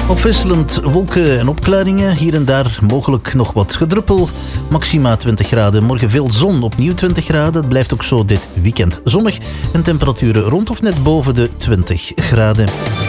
Afwisselend wolken en opklaringen. Hier en daar mogelijk nog wat gedruppel. Maxima 20 graden. Morgen veel zon, opnieuw 20 graden. Het blijft ook zo dit weekend zonnig. En temperaturen rond of net boven de 20 graden.